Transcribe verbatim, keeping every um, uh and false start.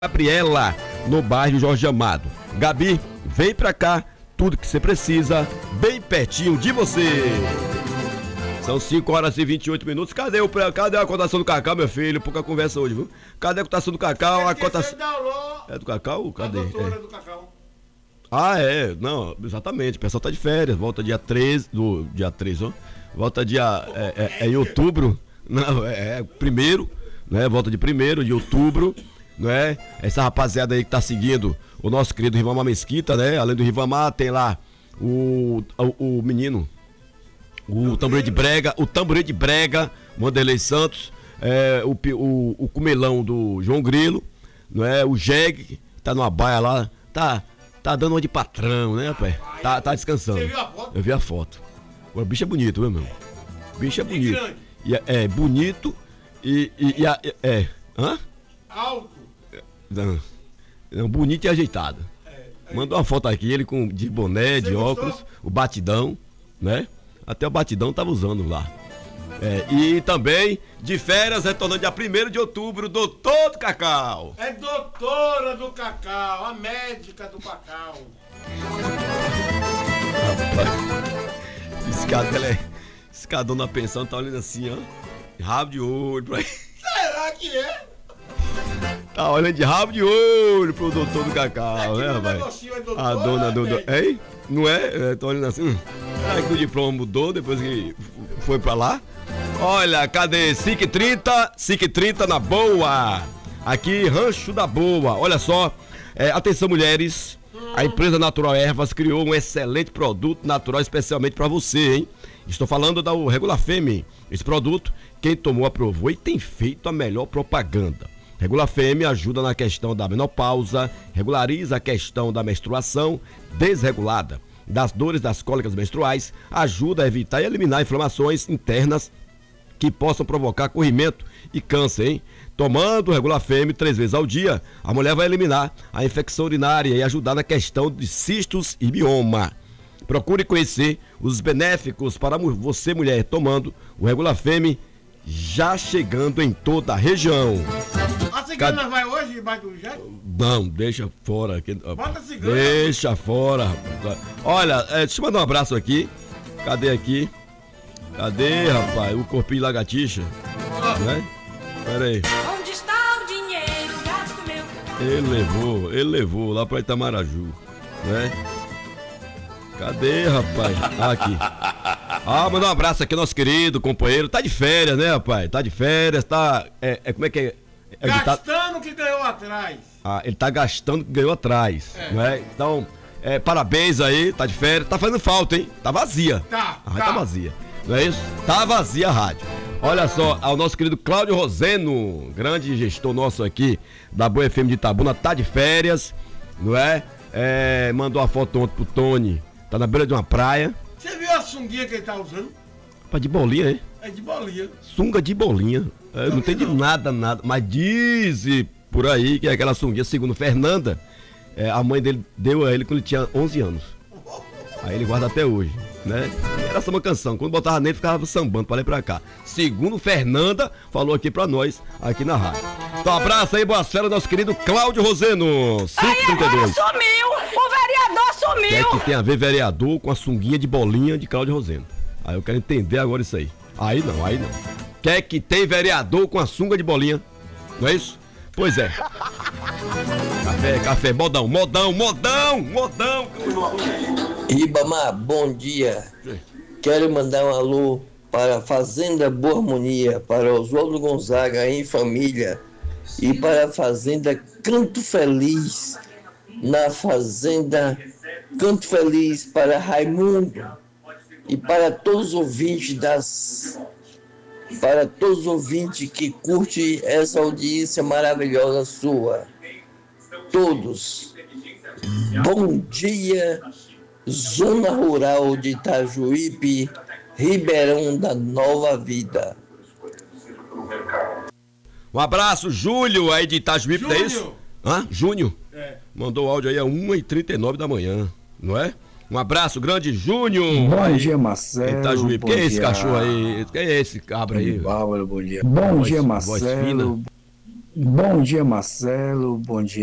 Gabriela, no bairro Jorge Amado. Gabi, vem pra cá, tudo que você precisa, bem pertinho de você. São cinco horas e vinte e oito minutos. Cadê, o, cadê a cotação do Cacau, meu filho? Pouca conversa hoje, viu? Cadê a cotação do Cacau? A cotação... É do Cacau? Cadê? A doutora é. do Cacau. Ah, é. Não, exatamente. O pessoal tá de férias. Volta dia treze, do dia treze, ó. Volta dia... É, é, é em outubro. Não, é, é primeiro, né? Volta de primeiro de outubro. Não é? Essa rapaziada aí que tá seguindo o nosso querido Rivamar Mesquita, né? Além do Rivamar, tem lá o, o, o menino, o tamborê de brega, o tamborê de brega, Wanderlei Santos, é, o, o, o cumelão do João Grilo, não é? O Jeg, tá numa baia lá, tá, tá dando uma de patrão, né, rapaz? Tá, tá descansando. Você viu a foto? Eu vi a foto. O bicho é bonito, viu, meu? O bicho é bonito. E é, é bonito e, e, e a, é, hã? Alto. Não, não, bonito e ajeitado. É, é. Mandou uma foto aqui, ele com de boné, Você de gostou? óculos, o batidão, né? Até o batidão tava usando lá. É, e também, de férias, retornando dia primeiro de outubro, doutor do Cacau. É doutora do Cacau, a médica do Cacau. Rapaz, esse cara, é, esse cara na pensão tá olhando assim, ó, rabo de olho pra ele. Será que é? Tá olhando de rabo de olho pro doutor do Cacau, é né, rapaz? É doutor, a dona do... do... Hein? Não é? Tô olhando assim. Será que o diploma mudou depois que foi pra lá? Olha, cadê? cinco e trinta, cinco e trinta na boa. Aqui, Rancho da Boa. Olha só, é, atenção mulheres. A empresa Natural Ervas criou um excelente produto natural especialmente pra você, hein? Estou falando da Regular Fêmea. Esse produto, quem tomou aprovou e tem feito a melhor propaganda. Regular Fêmea ajuda na questão da menopausa, regulariza a questão da menstruação desregulada, das dores das cólicas menstruais, ajuda a evitar e eliminar inflamações internas que possam provocar corrimento e câncer, hein? Tomando o Regular Fêmea três vezes ao dia, a mulher vai eliminar a infecção urinária e ajudar na questão de cistos e mioma. Procure conhecer os benéficos para você, mulher, tomando o Regular Fêmea, já chegando em toda a região. A cigana Cad... vai hoje debaixo do jet? Não, deixa fora. Aqui. Bota a cigana. Deixa fora. Olha, é, deixa eu mandar um abraço aqui. Cadê aqui? Cadê, rapaz? O corpinho lagartixa. Ah. Né? Pera aí. Onde está o dinheiro, gasto meu? Ele levou, ele levou lá pra Itamaraju, né? Cadê, rapaz? Ah, aqui. Ah, mandar um abraço aqui, nosso querido companheiro. Tá de férias, né, rapaz? Tá de férias, tá... É, é como é que é? é gastando o tá... que ganhou atrás. Ah, ele tá gastando o que ganhou atrás, é. Né? Então, é, parabéns aí, tá de férias. Tá fazendo falta, hein? Tá vazia. Tá, ah, tá. tá vazia. Não é isso? Tá vazia a rádio. Olha só, ao nosso querido Cláudio Roseno, grande gestor nosso aqui da Boa F M de Itabuna, tá de férias, não é? É, mandou uma foto ontem pro Tony. Tá na beira de uma praia. Você viu a sunguinha que ele tá usando? Pá, de bolinha, hein? É de bolinha. Sunga de bolinha. Eu não, não tem de nada, nada. Mas diz por aí que é aquela sunguinha, segundo Fernanda, é, a mãe dele deu a ele quando ele tinha onze anos. Aí ele guarda até hoje, né? Era só uma canção. Quando botava nele, ficava sambando pra lá e pra cá. Segundo Fernanda, falou aqui pra nós, aqui na rádio. Então, um abraço aí, boas férias, nosso querido Cláudio Roseno. cinco e trinta e dois. Sumiu! O vereador sumiu! O que é que tem a ver vereador com a sunguinha de bolinha de Cláudio Roseno? Aí eu quero entender agora isso aí. Aí não, aí não. O que é que tem vereador com a sunga de bolinha? Não é isso? Pois é. Café, café, modão, modão, modão, modão. Ribamar, bom dia. Quero mandar um alô para a Fazenda Boa Harmonia, para Oswaldo Gonzaga em família e para a Fazenda Canto Feliz, na Fazenda Canto Feliz para Raimundo e para todos os ouvintes das para todos os ouvintes que curtem essa audiência maravilhosa sua. Todos. Bom dia, Zona Rural de Itajuípe, Ribeirão da Nova Vida. Um abraço, Júlio, aí de Itajuípe, não é isso? Hã? Júnior? É. Mandou o áudio aí a uma e trinta e nove da manhã, não é? Um abraço grande, Júnior. Bom dia, Marcelo. Itajuípe. Quem é esse cachorro aí? Quem é esse cabra aí? Bárbara, bom dia. Bom voz, dia, Marcelo. Bom dia, Marcelo. Bom dia.